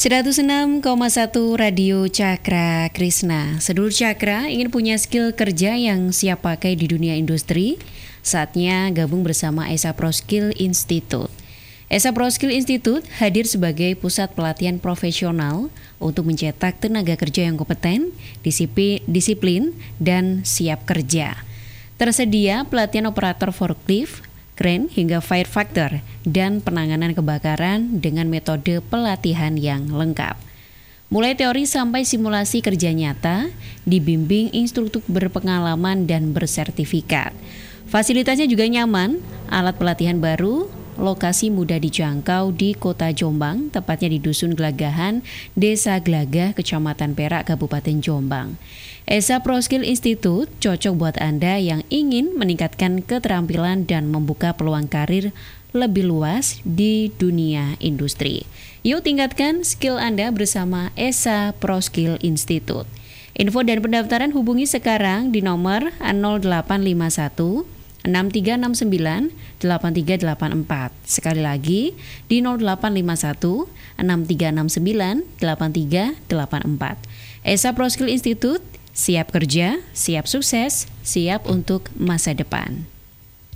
106,1 Radio Cakra Krisna. Sedulur Cakra ingin punya skill kerja yang siap pakai di dunia industri? Saatnya gabung bersama ESA Proskill Institute. ESA Proskill Institute hadir sebagai pusat pelatihan profesional untuk mencetak tenaga kerja yang kompeten, disiplin, dan siap kerja. Tersedia pelatihan operator forklift, kren hingga firefighter dan penanganan kebakaran dengan metode pelatihan yang lengkap. Mulai teori sampai simulasi kerja nyata, dibimbing instruktur berpengalaman dan bersertifikat. Fasilitasnya juga nyaman, alat pelatihan baru, lokasi mudah dijangkau di Kota Jombang, tepatnya di Dusun Gelagahan, Desa Gelagah, Kecamatan Perak, Kabupaten Jombang. ESA Proskill Institute cocok buat Anda yang ingin meningkatkan keterampilan dan membuka peluang karir lebih luas di dunia industri. Yuk tingkatkan skill Anda bersama ESA Proskill Institute. Info dan pendaftaran hubungi sekarang di nomor 0851 6369 8384. Sekali lagi di 0851 6369 8384. ESA Proskill Institute, siap kerja, siap sukses, siap untuk masa depan.